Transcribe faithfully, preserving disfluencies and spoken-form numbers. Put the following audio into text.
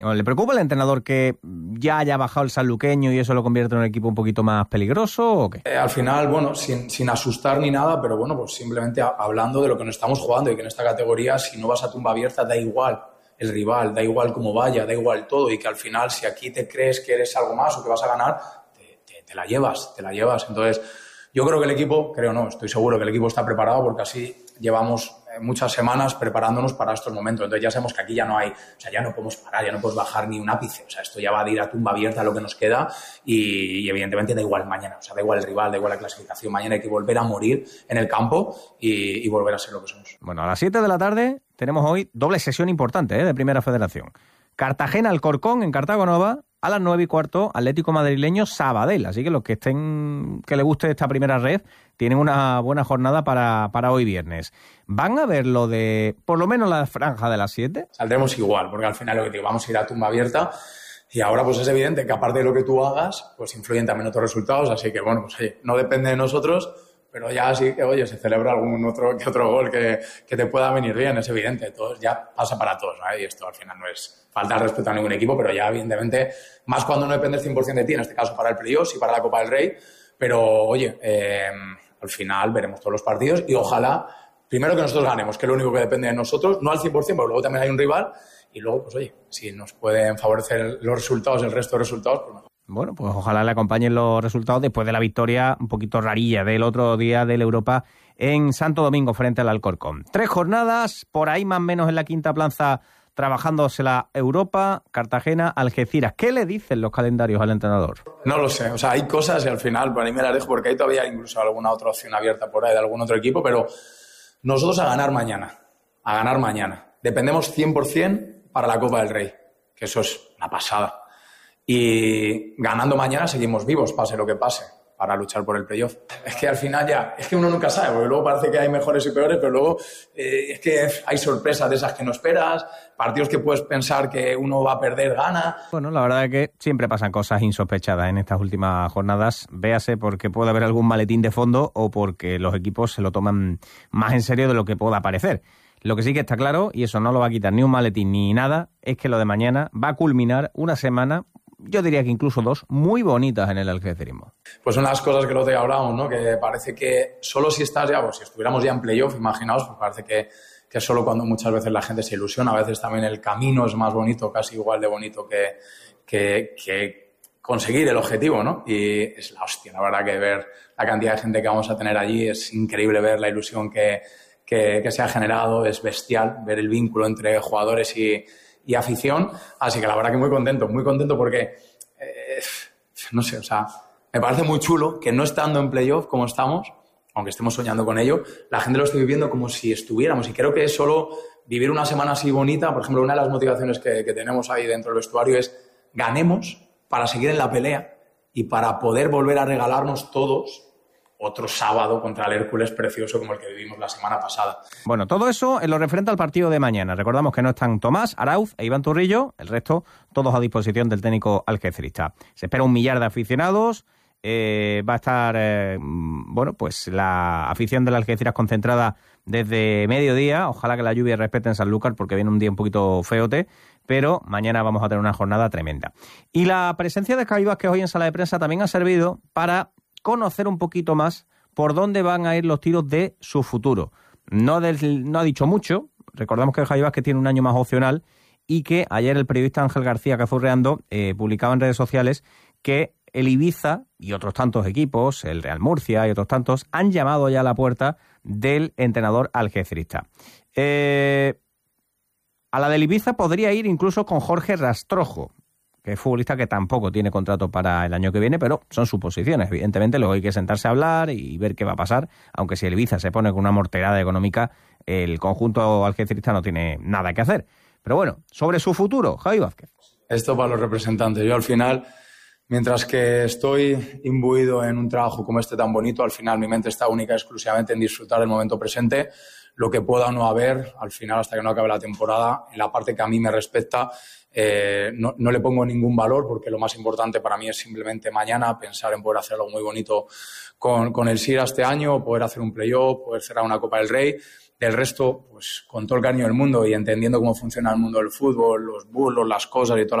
¿Le preocupa al entrenador que ya haya bajado el sanluqueño y eso lo convierte en un equipo un poquito más peligroso o qué? Eh, al final, bueno, sin, sin asustar ni nada, pero bueno, pues simplemente a, hablando de lo que nos estamos jugando y que en esta categoría, si no vas a tumba abierta, da igual el rival, da igual cómo vaya, da igual todo, y que al final, si aquí te crees que eres algo más o que vas a ganar, te, te, te la llevas, te la llevas. Entonces, yo creo que el equipo, creo no, estoy seguro que el equipo está preparado porque así llevamos muchas semanas preparándonos para estos momentos. Entonces ya sabemos que aquí ya no hay, o sea, ya no podemos parar, ya no podemos bajar ni un ápice. O sea, esto ya va de ir a tumba abierta lo que nos queda y, y evidentemente da igual mañana. O sea, da igual el rival, da igual la clasificación. Mañana hay que volver a morir en el campo y, y volver a ser lo que somos. Bueno, a las siete de la tarde tenemos hoy doble sesión importante ¿eh? de Primera Federación. Cartagena-Alcorcón en Cartago Nova. A las nueve y cuarto, Atlético Madrileño Sabadell. Así que los que estén, que les guste esta primera red, tienen una buena jornada para, para hoy viernes. ¿Van a ver lo de, por lo menos la franja de las siete? Saldremos igual, porque al final lo que digo, vamos a ir a tumba abierta. Y ahora pues es evidente que aparte de lo que tú hagas, pues influyen también otros resultados. Así que bueno, pues oye, no depende de nosotros, pero ya sí que, oye, se celebra algún otro que otro gol que, que te pueda venir bien, es evidente. Todos, ya pasa para todos, ¿no? Y esto al final no es falta de respeto a ningún equipo, pero ya evidentemente, más cuando no depende cien por ciento de ti, en este caso para el playoff y para la Copa del Rey. Pero oye, eh, al final veremos todos los partidos y ojalá, primero que nosotros ganemos, que es lo único que depende de nosotros, no al cien por ciento, porque luego también hay un rival y luego, pues oye, si nos pueden favorecer los resultados, el resto de resultados, pues mejor. Bueno, pues ojalá le acompañen los resultados después de la victoria un poquito rarilla del otro día del Europa en Santo Domingo frente al Alcorcón. Tres jornadas, por ahí más o menos en la quinta plaza trabajándose la Europa, Cartagena, Algeciras. ¿Qué le dicen los calendarios al entrenador? No lo sé, o sea, hay cosas y al final, por ahí me las dejo porque hay todavía incluso alguna otra opción abierta por ahí de algún otro equipo, pero nosotros a ganar mañana, a ganar mañana. Dependemos cien por ciento para la Copa del Rey, que eso es una pasada. Y ganando mañana seguimos vivos, pase lo que pase, para luchar por el playoff. Es que al final ya, es que uno nunca sabe, porque luego parece que hay mejores y peores, pero luego eh, es que hay sorpresas de esas que no esperas, partidos que puedes pensar que uno va a perder, gana. Bueno, la verdad es que siempre pasan cosas insospechadas en estas últimas jornadas, véase porque puede haber algún maletín de fondo o porque los equipos se lo toman más en serio de lo que pueda parecer. Lo que sí que está claro, y eso no lo va a quitar ni un maletín ni nada, es que lo de mañana va a culminar una semana, yo diría que incluso dos, muy bonitas en el algecirismo. Pues son las cosas que lo te hablamos, ¿no? Que parece que solo si estás ya, pues si estuviéramos ya en playoff, imaginaos, pues parece que, que es solo cuando muchas veces la gente se ilusiona, a veces también el camino es más bonito, casi igual de bonito que, que, que conseguir el objetivo, ¿no? Y es la hostia, la verdad que ver la cantidad de gente que vamos a tener allí, es increíble ver la ilusión que, que, que se ha generado, es bestial ver el vínculo entre jugadores y y afición, así que la verdad que muy contento, muy contento porque, eh, no sé, o sea, me parece muy chulo que no estando en playoff como estamos, aunque estemos soñando con ello, la gente lo esté viviendo como si estuviéramos, y creo que es solo vivir una semana así bonita. Por ejemplo, una de las motivaciones que, que tenemos ahí dentro del vestuario es ganemos para seguir en la pelea y para poder volver a regalarnos todos otro sábado contra el Hércules precioso como el que vivimos la semana pasada. Bueno, todo eso en lo referente al partido de mañana. Recordamos que no están Tomás, Arauz e Iván Turrillo, el resto todos a disposición del técnico algecirista. Se espera un millar de aficionados, eh, va a estar, eh, bueno, pues la afición del Algeciras concentrada desde mediodía. Ojalá que la lluvia respete en Sanlúcar porque viene un día un poquito feote, pero mañana vamos a tener una jornada tremenda. Y la presencia de Javi Vázquez hoy en sala de prensa también ha servido para conocer un poquito más por dónde van a ir los tiros de su futuro. No, del, no ha dicho mucho. Recordamos que Javi Vázquez tiene un año más opcional y que ayer el periodista Ángel García Cazurreando eh, publicaba en redes sociales que el Ibiza y otros tantos equipos, el Real Murcia y otros tantos, han llamado ya a la puerta del entrenador algecirista. Eh, a la del Ibiza podría ir incluso con Jorge Rastrojo, que es futbolista que tampoco tiene contrato para el año que viene, pero son suposiciones. Evidentemente, luego hay que sentarse a hablar y ver qué va a pasar, aunque si el Ibiza se pone con una morterada económica, el conjunto algecirista no tiene nada que hacer. Pero bueno, sobre su futuro, Javi Vázquez. Esto para los representantes. Yo al final, mientras que estoy imbuido en un trabajo como este tan bonito, al final mi mente está única y exclusivamente en disfrutar del momento presente. lo que pueda o no haber, al final, hasta que no acabe la temporada, en la parte que a mí me respecta, eh, no, no le pongo ningún valor, porque lo más importante para mí es simplemente mañana pensar en poder hacer algo muy bonito con, con el Sira este año, poder hacer un playoff, poder cerrar una Copa del Rey. Del resto, pues con todo el cariño del mundo y entendiendo cómo funciona el mundo del fútbol, los bulos, las cosas y todas